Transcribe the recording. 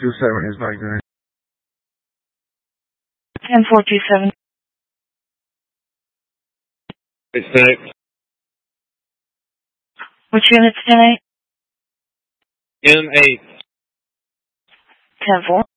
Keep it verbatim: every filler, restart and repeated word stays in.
two seven is like that. ten four two seven. It's ten. Which unit's ten eight? N eight. ten four.